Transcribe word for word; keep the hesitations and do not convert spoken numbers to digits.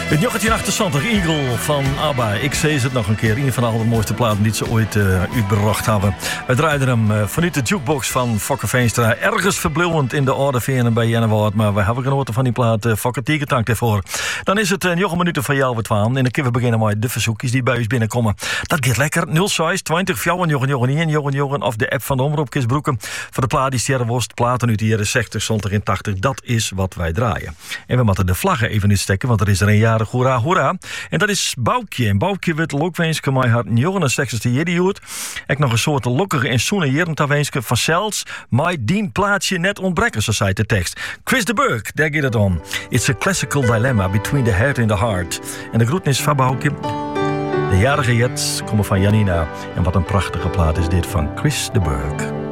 Het negentien achtenzwanzig Eagle van ABBA. Ik zei het nog een keer. Een van de allermooiste platen die ze ooit uh, uitgebracht hebben. We draaiden hem uh, vanuit de jukebox van Fokke Veenstra. Ergens verbluwend in de orde veren bij Jennewoord. Maar we hebben genoten van die plaat. Uh, Fokke Tiekentank ervoor. Dan is het uh, negen minuten van jou wat waan. En dan kunnen we beginnen met de verzoekjes die bij ons binnenkomen. Dat gaat lekker. nul zes twintig vijfennegentig of de app van de Omroep Kisbroeken. Voor de plaat die sterrenworst. Platen uit de jaren zestig, zeventig en tachtig. Dat is wat wij draaien. En we moeten de vlaggen even uitsteken. Want er is er een jarig hoera hoera. En dat is Boukje. En Boukje werd ook wensen mij haar negenenzestigste jidioet. Ik nog een soort lokkige en zoene jaren te wensen van zelfs. Maar dien plaatsje net ontbreken, zo zei de tekst. Chris de Burgh, daar gaat het om. It's a classical dilemma between the head and the heart. En de groetnis van Boukje. De jarige jets komen van Janina. En wat een prachtige plaat is dit van Chris de Burgh.